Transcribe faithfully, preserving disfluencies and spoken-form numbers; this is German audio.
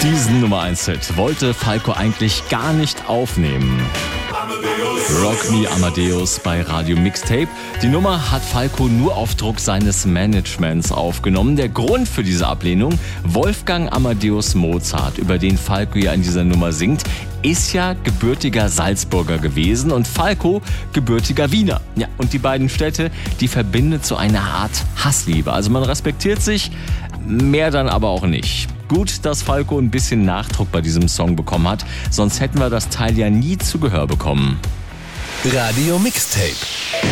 Diesen Nummer eins Hit wollte Falco eigentlich gar nicht aufnehmen. Rock Me Amadeus bei Radio Mixtape. Die Nummer hat Falco nur auf Druck seines Managements aufgenommen. Der Grund für diese Ablehnung: Wolfgang Amadeus Mozart, über den Falco ja in dieser Nummer singt, ist ja gebürtiger Salzburger gewesen und Falco gebürtiger Wiener. Ja, und die beiden Städte, die verbindet so eine Art Hassliebe. Also man respektiert sich, mehr dann aber auch nicht. Gut, dass Falco ein bisschen Nachdruck bei diesem Song bekommen hat, sonst hätten wir das Teil ja nie zu Gehör bekommen. Radio Mixtape.